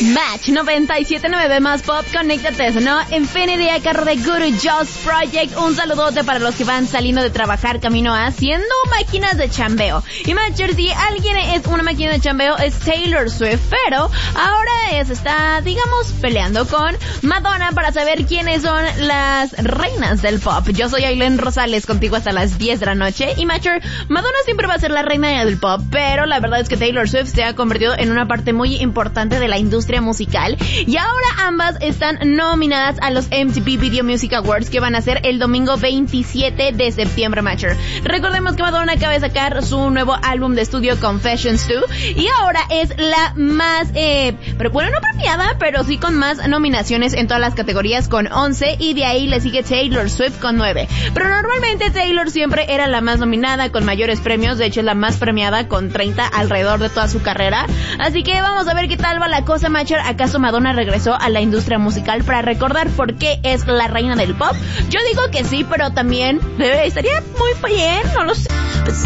Match 97.9 más pop, conéctate, ¿no? Infinity a cargo de Guru Joss Project. Un saludote para los que van saliendo de trabajar camino haciendo máquinas de chambeo. Y Matcher, si alguien es una máquina de chambeo, es Taylor Swift, pero ahora está, digamos, peleando con Madonna para saber quiénes son las reinas del pop. Yo soy Aileen Rosales, contigo hasta las 10 de la noche. Y Matcher, Madonna siempre va a ser la reina del pop, pero la verdad es que Taylor Swift se ha convertido en una parte muy importante de la industria musical, y ahora ambas están nominadas a los MTV Video Music Awards, que van a ser el domingo 27 de septiembre, Matcher. Recordemos que Madonna acaba de sacar su nuevo álbum de estudio Confessions 2, y ahora es la más, pero bueno, no premiada, pero sí con más nominaciones en todas las categorías, con 11, y de ahí le sigue Taylor Swift con 9. Pero normalmente Taylor siempre era la más nominada, con mayores premios, de hecho es la más premiada, con 30 alrededor de toda su carrera. Así que vamos a ver qué tal va la cosa, Matcher. ¿Acaso Madonna regresó a la industria musical para recordar por qué es la reina del pop? Yo digo que sí, pero también estaría muy bien, no lo sé.